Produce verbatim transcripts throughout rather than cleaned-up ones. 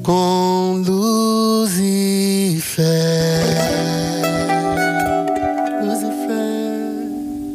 com luz e fé. Luz e fé.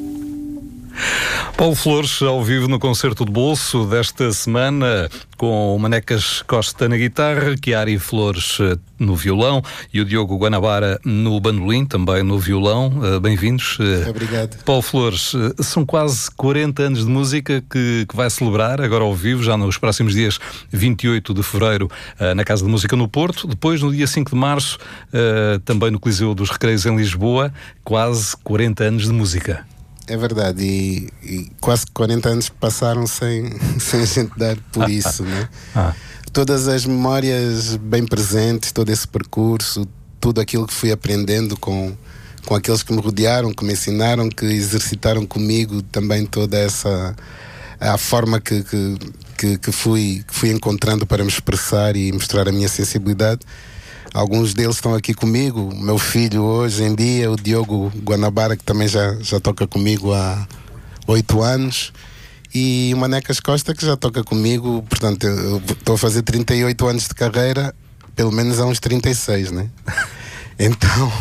Paulo Flores, ao vivo no Concerto de Bolso desta semana, com o Manecas Costa na guitarra, Chiari Flores no violão e o Diogo Guanabara no bandolim, também no violão. Bem-vindos. Obrigado. Paulo Flores, são quase quarenta anos de música que, que vai celebrar agora ao vivo, já nos próximos dias vinte e oito de fevereiro, na Casa de Música no Porto. Depois, no dia cinco de março, também no Coliseu dos Recreios em Lisboa. Quase quarenta anos de música. É verdade, e, e quase quarenta anos passaram sem, sem a gente dar por isso, né? Ah. Todas as memórias bem presentes, todo esse percurso, tudo aquilo que fui aprendendo com, com aqueles que me rodearam, que me ensinaram, que exercitaram comigo também toda essa a forma que, que, que, que, fui, que fui encontrando para me expressar e mostrar a minha sensibilidade. Alguns deles estão aqui comigo, o meu filho hoje em dia, o Diogo Guanabara, que também já, já toca comigo há oito anos, e o Manecas Costa, que já toca comigo. Portanto, eu estou a fazer trinta e oito anos de carreira, pelo menos há uns trinta e seis, né? Então,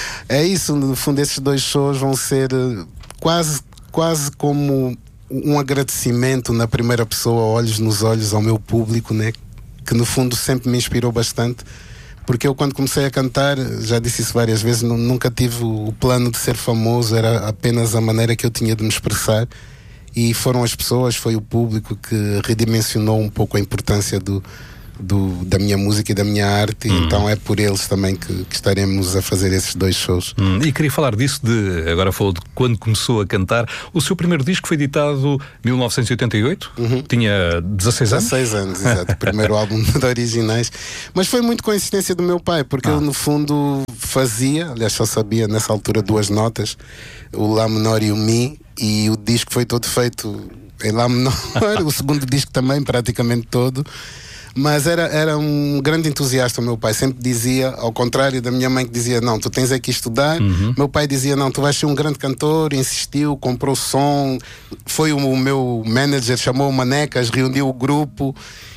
é isso, no fundo esses dois shows vão ser quase, quase como um agradecimento na primeira pessoa, olhos nos olhos ao meu público, né? Que no fundo sempre me inspirou bastante. Porque eu, quando comecei a cantar, já disse isso várias vezes, nunca tive o plano de ser famoso, era apenas a maneira que eu tinha de me expressar. E foram as pessoas, foi o público que redimensionou um pouco a importância do, do, da minha música e da minha arte. Hum. Então é por eles também que, que estaremos a fazer esses dois shows. Hum. E queria falar disso, de agora falou de quando começou a cantar. O seu primeiro disco foi editado em mil novecentos e oitenta e oito? Uhum. Tinha dezasseis anos? dezasseis anos, exato. O primeiro álbum de originais. Mas foi muito coincidência do meu pai, porque ah. eu no fundo fazia, aliás só sabia nessa altura duas notas, o Lá menor e o Mi, e o disco foi todo feito em Lá menor, o segundo disco também praticamente todo. Mas era, era um grande entusiasta, o meu pai sempre dizia, ao contrário da minha mãe que dizia, não, tu tens aqui estudar. Uhum. Meu pai dizia, não, tu vais ser um grande cantor, insistiu, comprou som, foi o, o meu manager, chamou o Manecas, reuniu o grupo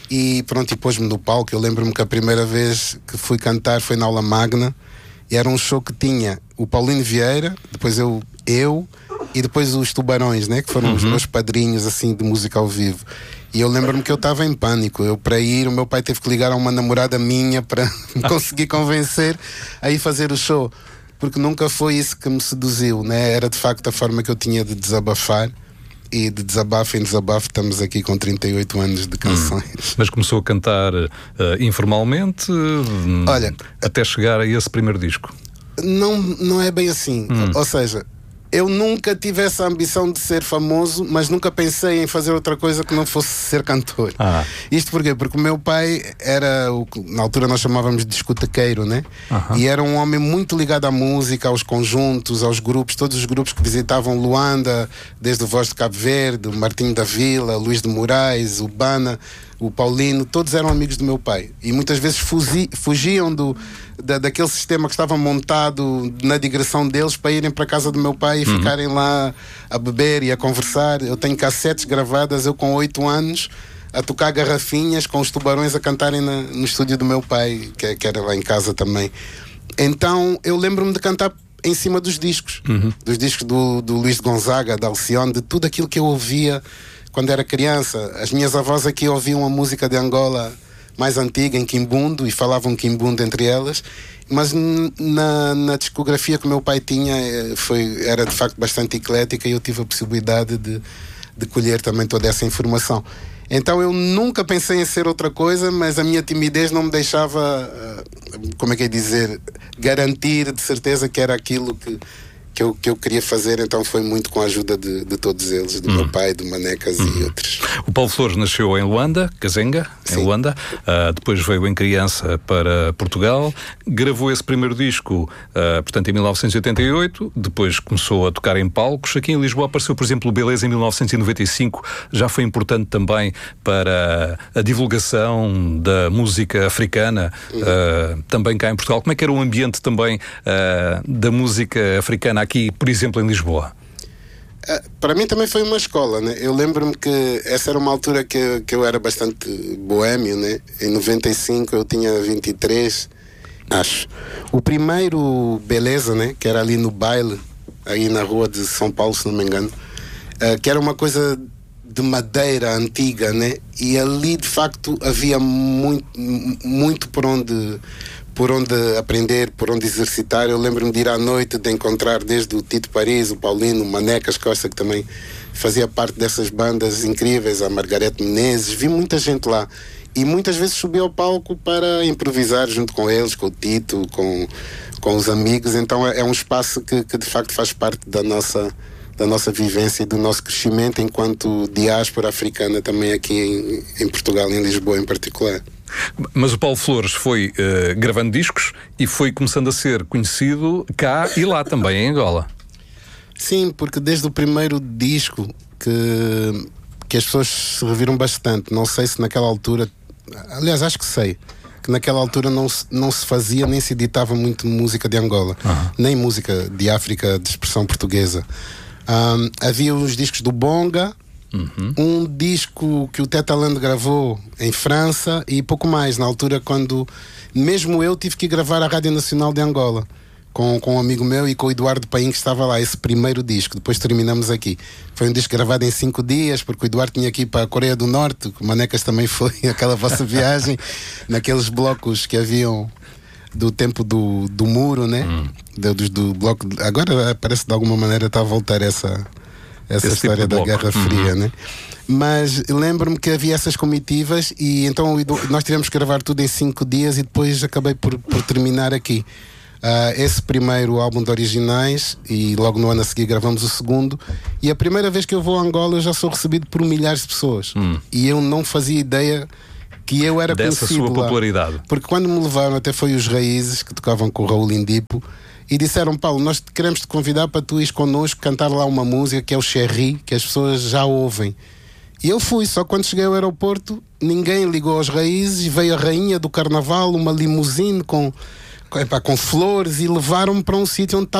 e pronto, e pôs-me no palco. Eu lembro-me que a primeira vez que fui cantar foi na aula magna e era um show que tinha o Paulinho Vieira, depois eu, eu e depois os Tubarões, né, que foram uhum. os meus padrinhos assim de música ao vivo. E eu lembro-me que eu estava em pânico. Eu, para ir, o meu pai teve que ligar a uma namorada minha para me conseguir convencer a ir fazer o show, porque nunca foi isso que me seduziu, né? Era de facto a forma que eu tinha de desabafar. E de desabafo em desabafo estamos aqui com trinta e oito anos de canções. Hum. Mas começou a cantar uh, informalmente, uh, Olha, até chegar a esse primeiro disco? Não, não é bem assim. Hum. Ou seja, eu nunca tive essa ambição de ser famoso, mas nunca pensei em fazer outra coisa que não fosse ser cantor. Ah. Isto porquê? Porque o meu pai era, o que na altura nós chamávamos de discotequeiro, né? Uh-huh. E era um homem muito ligado à música, aos conjuntos, aos grupos, todos os grupos que visitavam Luanda, desde o Voz de Cabo Verde, o Martinho da Vila, Luís de Moraes, o Bana, o Paulino, todos eram amigos do meu pai. E muitas vezes fugi, fugiam do, da, daquele sistema que estava montado na digressão deles para irem para a casa do meu pai e uhum. ficarem lá a beber e a conversar. Eu tenho cassetes gravadas, eu com oito anos, a tocar garrafinhas com os Tubarões a cantarem na, no estúdio do meu pai, que, que era lá em casa também. Então eu lembro-me de cantar em cima dos discos, uhum. dos discos do, do Luís de Gonzaga, da Alcione, de tudo aquilo que eu ouvia quando era criança. As minhas avós aqui ouviam a música de Angola mais antiga, em quimbundo, e falavam quimbundo entre elas, mas na, na discografia que o meu pai tinha foi, era de facto bastante eclética, e eu tive a possibilidade de, de colher também toda essa informação. Então eu nunca pensei em ser outra coisa, mas a minha timidez não me deixava, como é que é dizer, garantir de certeza que era aquilo que Que eu, que eu queria fazer. Então foi muito com a ajuda de, de todos eles, do hum. meu pai, do Manecas hum. e outros. O Paulo Flores nasceu em Luanda, Kazenga, em Sim. Luanda, uh, depois veio em criança para Portugal, gravou esse primeiro disco, uh, portanto em mil novecentos e oitenta e oito, depois começou a tocar em palcos. Aqui em Lisboa apareceu, por exemplo, o Beleza em mil novecentos e noventa e cinco, já foi importante também para a divulgação da música africana, uhum. uh, também cá em Portugal. Como é que era o ambiente também uh, da música africana aqui, por exemplo, em Lisboa? Para mim também foi uma escola, né? Eu lembro-me que essa era uma altura que eu, que eu era bastante boêmio, né? Em noventa e cinco eu tinha vinte e três, acho. O primeiro Beleza, né? Que era ali no baile, aí na rua de São Paulo, se não me engano, uh, que era uma coisa de madeira antiga, né? E ali de facto havia muito, muito por onde... por onde aprender, por onde exercitar. Eu lembro-me de ir à noite, de encontrar desde o Tito Paris, o Paulino, o Manecas Costa, que também fazia parte dessas bandas incríveis, a Margarete Menezes. Vi muita gente lá e muitas vezes subi ao palco para improvisar junto com eles, com o Tito, com, com os amigos. Então é, é um espaço que, que de facto faz parte da nossa, da nossa vivência e do nosso crescimento enquanto diáspora africana também aqui em, em Portugal, em Lisboa em particular. Mas o Paulo Flores foi uh, gravando discos e foi começando a ser conhecido cá e lá também, em Angola. Sim, porque desde o primeiro disco que, que as pessoas se reviram bastante. Não sei se naquela altura, aliás, acho que sei, que naquela altura não se, não se fazia nem se editava muito música de Angola, uhum. nem música de África de expressão portuguesa. Um, havia os discos do Bonga, Uhum. um disco que o Teta Land gravou em França e pouco mais, na altura quando mesmo eu tive que gravar a Rádio Nacional de Angola com, com um amigo meu e com o Eduardo Paim, que estava lá, esse primeiro disco. Depois terminamos aqui. Foi um disco gravado em cinco dias, porque o Eduardo tinha que ir para a Coreia do Norte, o Manecas também foi, aquela vossa viagem naqueles blocos que haviam do tempo do, do muro, né? Hum. Do, do, do bloco. Agora parece de alguma maneira está a voltar essa essa Esse história tipo da Guerra Fria, uhum. né? Mas lembro-me que havia essas comitivas e então nós tivemos que gravar tudo em cinco dias e depois acabei por, por terminar aqui. Uh, esse primeiro álbum de originais e logo no ano a seguir gravamos o segundo. E a primeira vez que eu vou a Angola eu já sou recebido por milhares de pessoas. Hum. E eu não fazia ideia que eu era dessa conhecido sua popularidade. Lá. Porque quando me levaram, até foi os Raízes que tocavam com o Raul Indipo. E disseram, Paulo, nós queremos te convidar para tu ires connosco cantar lá uma música que é o Cherry, que as pessoas já ouvem. E eu fui, só quando cheguei ao aeroporto, ninguém ligou aos Raízes, veio a rainha do carnaval, uma limusine com, com, epá, com flores e levaram-me para um sítio onde estava